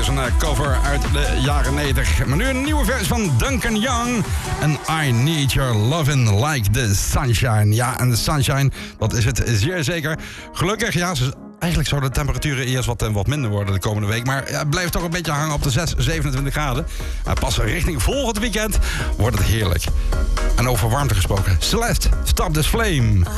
een cover uit de jaren 90. Maar nu een nieuwe versie van Duncan Young. En I Need Your Lovin' Like the Sunshine. Ja, en de sunshine, dat is het zeer zeker. Gelukkig, ja, eigenlijk zouden de temperaturen eerst wat minder worden de komende week. Maar ja, het blijft toch een beetje hangen op de 27 graden. Pas richting volgend weekend wordt het heerlijk. En over warmte gesproken. Celeste, Stop This Flame.